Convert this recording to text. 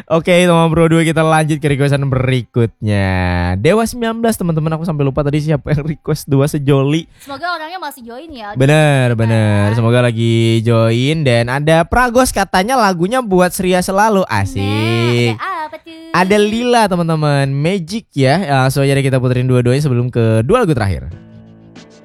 Oke, teman bro 2 kita lanjut ke requestan berikutnya. Dewa 19 teman-teman, aku sampai lupa tadi siapa yang request Dua Sejoli. Semoga orangnya masih join ya. Bener. Semoga lagi join. Dan ada Pragos katanya lagunya buat Seria Selalu. Asik. Nah, ada apa tuh? Ada Lila teman-teman, Magic ya. Langsung aja kita puterin dua-duanya sebelum ke dua lagu terakhir.